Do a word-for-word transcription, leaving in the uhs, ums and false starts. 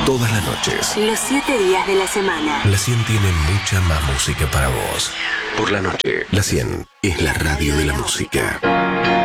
todas las noches. Los siete días de la semana. La cien tiene mucha más música para vos. Por la noche, la cien es la radio de la música.